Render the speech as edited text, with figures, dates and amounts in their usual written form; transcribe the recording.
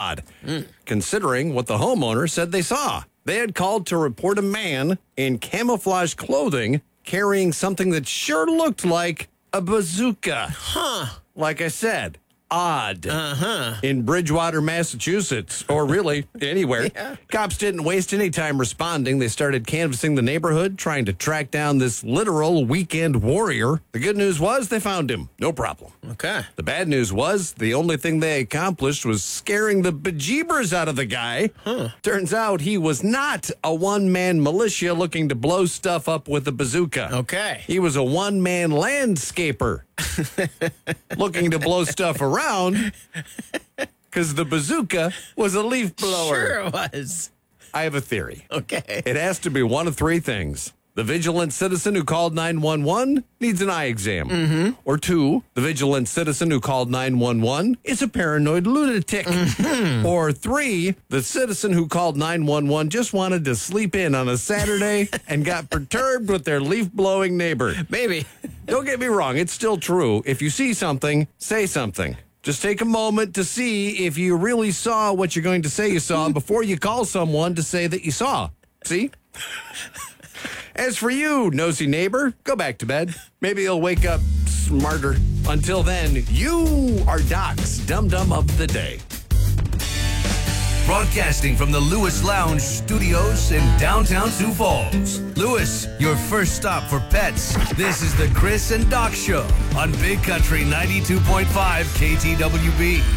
odd, considering what the homeowner said they saw. They had called to report a man in camouflage clothing carrying something that sure looked like a bazooka. Like I said, odd. In Bridgewater, Massachusetts, or really anywhere. Cops didn't waste any time responding. They started canvassing the neighborhood, trying to track down this literal weekend warrior. The good news was they found him. No problem. Okay. The bad news was the only thing they accomplished was scaring the bejeebers out of the guy. Turns out he was not a one-man militia looking to blow stuff up with a bazooka. Okay. He was a one-man landscaper looking to blow stuff around because the bazooka was a leaf blower. Sure it was. I have a theory. Okay. It has to be one of three things. The vigilant citizen who called 911 needs an eye exam. Or two, the vigilant citizen who called 911 is a paranoid lunatic. Or three, the citizen who called 911 just wanted to sleep in on a Saturday and got perturbed with their leaf-blowing neighbor. Maybe. Don't get me wrong, it's still true. If you see something, say something. Just take a moment to see if you really saw what you're going to say you saw before you call someone to say that you saw. See? As for you, nosy neighbor, go back to bed.Maybe you'll wake up smarter. Until then, you are Doc's Dum Dum of the Day. Broadcasting from the Lewis Lounge Studios in downtown Sioux Falls. Lewis, your first stop for pets. This is the Chris and Doc Show on Big Country 92.5 KTWB.